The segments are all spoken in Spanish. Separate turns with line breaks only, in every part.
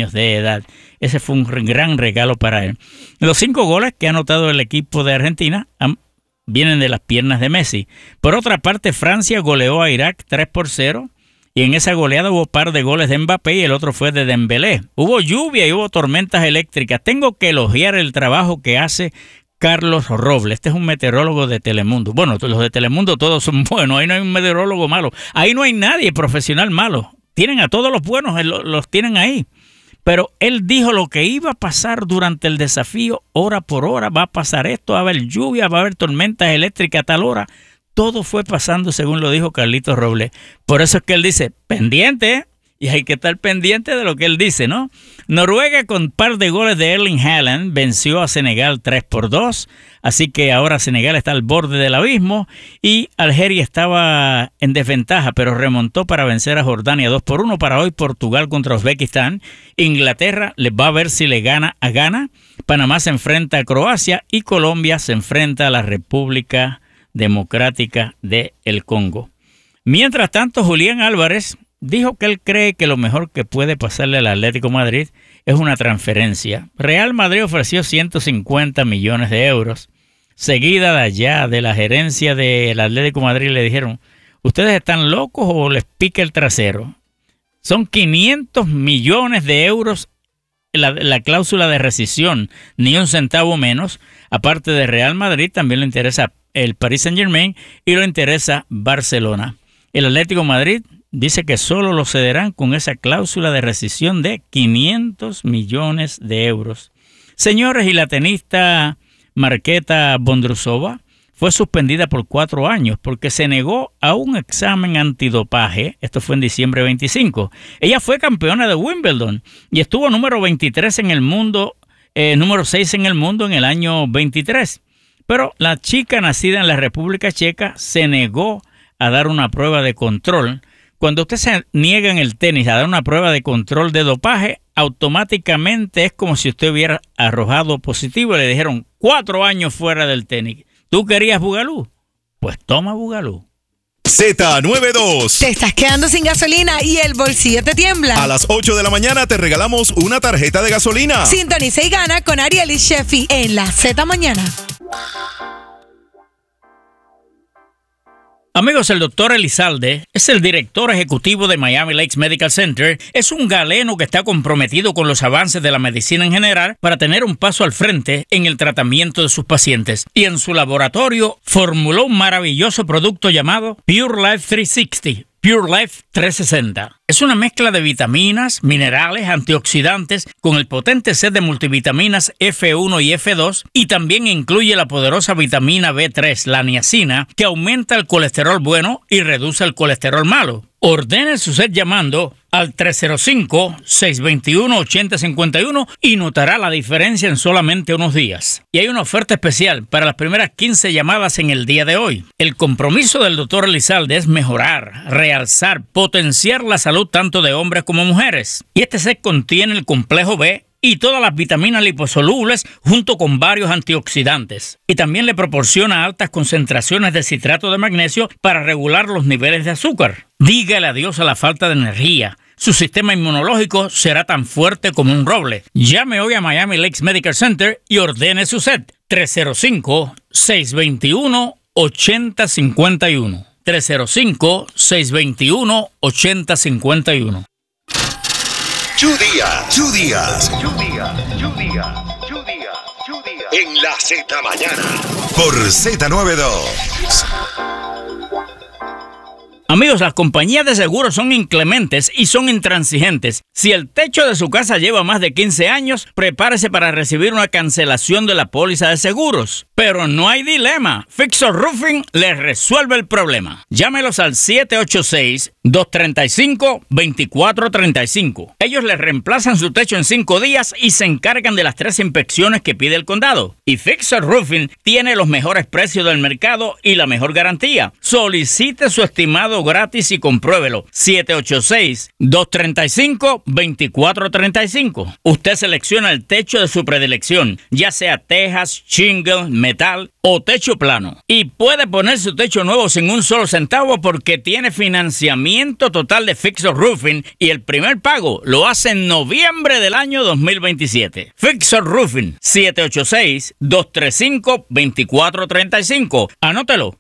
años de edad. Ese fue un gran regalo para él. Los 5 goles que ha anotado el equipo de Argentina vienen de las piernas de Messi. Por otra parte, Francia goleó a Irak 3-0. Y en esa goleada hubo par de goles de Mbappé y el otro fue de Dembélé. Hubo lluvia y hubo tormentas eléctricas. Tengo que elogiar el trabajo que hace Carlos Robles. Este es un meteorólogo de Telemundo. Bueno, los de Telemundo todos son buenos. Ahí no hay un meteorólogo malo. Ahí no hay nadie profesional malo. Tienen a todos los buenos, los tienen ahí. Pero él dijo lo que iba a pasar durante el desafío, hora por hora. Va a pasar esto, va a haber lluvia, va a haber tormentas eléctricas a tal hora. Todo fue pasando según lo dijo Carlitos Robles. Por eso es que él dice, pendiente, y hay que estar pendiente de lo que él dice, ¿no? Noruega, con par de goles de Erling Haaland, venció a Senegal 3-2. Así que ahora Senegal está al borde del abismo y Algeria estaba en desventaja, pero remontó para vencer a Jordania 2-1. Para hoy, Portugal contra Uzbekistán. Inglaterra les va a ver si le gana a Ghana. Panamá se enfrenta a Croacia y Colombia se enfrenta a la República Democrática del Congo. Mientras tanto, Julián Álvarez dijo que él cree que lo mejor que puede pasarle al Atlético de Madrid es una transferencia. Real Madrid ofreció 150 millones de euros. Seguida de allá de la gerencia del Atlético de Madrid le dijeron, ¿ustedes están locos o les pica el trasero? Son 500 millones de euros la cláusula de rescisión, ni un centavo menos. Aparte de Real Madrid, también le interesa el Paris Saint-Germain y le interesa Barcelona. El Atlético de Madrid dice que solo lo cederán con esa cláusula de rescisión de 500 millones de euros. Señores, y la tenista Marketa Vondrousova fue suspendida por 4 años porque se negó a un examen antidopaje. Esto fue en diciembre 25. Ella fue campeona de Wimbledon y estuvo número 23 en el mundo, número 6 en el mundo en el año 23. Pero la chica nacida en la República Checa se negó a dar una prueba de control. Cuando usted se niega en el tenis a dar una prueba de control de dopaje, automáticamente es como si usted hubiera arrojado positivo y le dijeron 4 años fuera del tenis. ¿Tú querías Bugalú? Pues toma Bugalú.
Z92.
Te estás quedando sin gasolina y el bolsillo te tiembla.
A las 8 de la mañana te regalamos una tarjeta de gasolina.
Sintoniza y gana con Ariel y Sheffy en la Z Mañana.
Amigos, el doctor Elizalde es el director ejecutivo de Miami Lakes Medical Center. Es un galeno que está comprometido con los avances de la medicina en general para tener un paso al frente en el tratamiento de sus pacientes. Y en su laboratorio formuló un maravilloso producto llamado Pure Life 360. Pure Life 360. Es una mezcla de vitaminas, minerales, antioxidantes con el potente set de multivitaminas F1 y F2 y también incluye la poderosa vitamina B3, la niacina, que aumenta el colesterol bueno y reduce el colesterol malo. Ordene su set llamando al 305-621-8051 y notará la diferencia en solamente unos días. Y hay una oferta especial para las primeras 15 llamadas en el día de hoy. El compromiso del Dr. Elizalde es mejorar, realzar, potenciar la salud tanto de hombres como mujeres. Y este set contiene el complejo B y todas las vitaminas liposolubles junto con varios antioxidantes. Y también le proporciona altas concentraciones de citrato de magnesio para regular los niveles de azúcar. Dígale adiós a la falta de energía. Su sistema inmunológico será tan fuerte como un roble. Llame hoy a Miami Lakes Medical Center y ordene su set. 305-621-8051. 305-621-8051.
Díaz. En la Z Mañana. Por Z92.
Amigos, las compañías de seguros son inclementes y son intransigentes. Si el techo de su casa lleva más de 15 años, prepárese para recibir una cancelación de la póliza de seguros. Pero no hay dilema. Fixer Roofing les resuelve el problema. Llámelos al 786-235-2435. Ellos les reemplazan su techo en 5 días y se encargan de las 3 inspecciones que pide el condado. Y Fixer Roofing tiene los mejores precios del mercado y la mejor garantía. Solicite su estimado usado gratis y compruébelo. 786-235-2435. Usted selecciona el techo de su predilección, ya sea tejas, shingle, metal o techo plano. Y puede poner su techo nuevo sin un solo centavo porque tiene financiamiento total de Fixer Roofing y el primer pago lo hace en noviembre del año 2027. Fixer Roofing, 786-235-2435. Anótelo,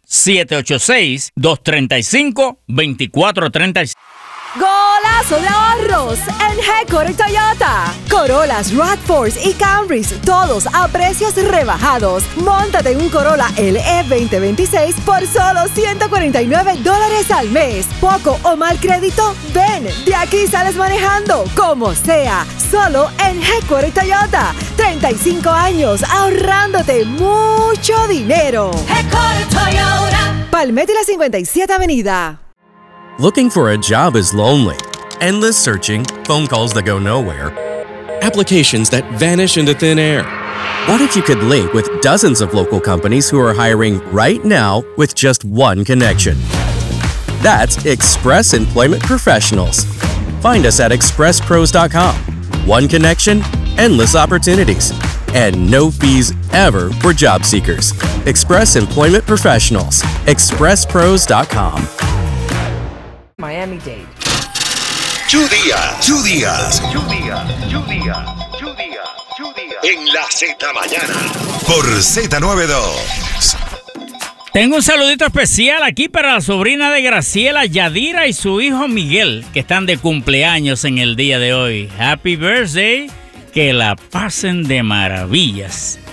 786-235-2435.
¡Golazo de ahorros en G-Core Toyota! Corollas, RAV4s y Camrys, todos a precios rebajados. Móntate en un Corolla LE 2026 por solo $149 al mes. ¿Poco o mal crédito? Ven, de aquí sales manejando, como sea. Solo en G-Core Toyota. 35 años ahorrándote mucho dinero. G-Core Toyota. Palmetto y la 57 Avenida.
Looking for a job is lonely. Endless searching, phone calls that go nowhere, applications that vanish into thin air. What if you could link with dozens of local companies who are hiring right now with just one connection? That's Express Employment Professionals. Find us at expresspros.com. One connection, endless opportunities, and no fees ever for job seekers. Express Employment Professionals. expresspros.com.
Miami-Dade.
Two días. En la Z Mañana. Por Z92.
Tengo un saludito especial aquí para la sobrina de Graciela, Yadira, y su hijo Miguel, que están de cumpleaños en el día de hoy. Happy birthday, que la pasen de maravillas.